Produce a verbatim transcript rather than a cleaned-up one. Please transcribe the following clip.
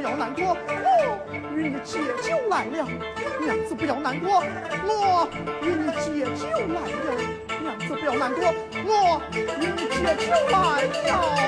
要难过，我与你解救来了。娘子不要难过，我与你解救来了。娘子不要难过，我与你解救来了。